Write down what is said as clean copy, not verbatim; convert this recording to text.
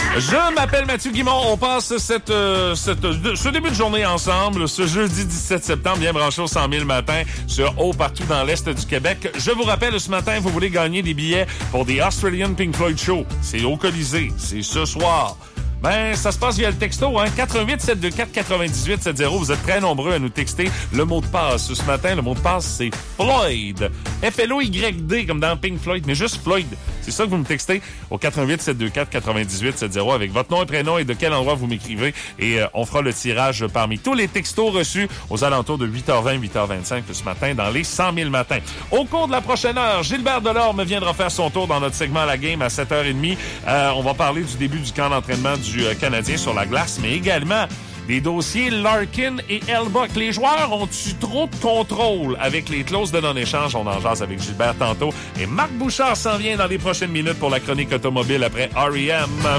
Je m'appelle Mathieu Guimond. On passe ce début de journée ensemble, ce jeudi 17 septembre, bien branché au 100 000 matin, sur haut partout dans l'Est du Québec. Je vous rappelle, ce matin, vous voulez gagner des billets pour des Australian Pink Floyd Show. C'est au Colisée. C'est ce soir. Ben, ça se passe via le texto, hein. 88 724 98 70. Vous êtes très nombreux à nous texter le mot de passe. Ce matin, le mot de passe, c'est Floyd. F-L-O-Y-D, comme dans Pink Floyd, mais juste Floyd. C'est ça que vous me textez au 88 724 98 70 avec votre nom et prénom et de quel endroit vous m'écrivez. Et on fera le tirage parmi tous les textos reçus aux alentours de 8h20, 8h25 ce matin dans les 100 000 matins. Au cours de la prochaine heure, Gilbert Delorme viendra faire son tour dans notre segment La Game à 7h30. On va parler du début du camp d'entraînement du Canadien sur la glace, mais également des dossiers Larkin et Hellebuyck. Les joueurs ont-tu trop de contrôle avec les clauses de non-échange? On en jase avec Gilbert tantôt. Et Marc Bouchard s'en vient dans les prochaines minutes pour la chronique automobile après R.E.M.